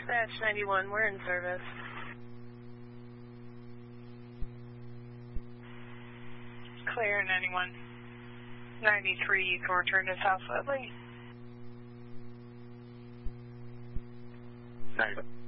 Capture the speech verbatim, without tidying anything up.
Dispatch ninety-one, we're in service. Clear ninety-one. ninety-three, you can return to South Ledley. ninety-one.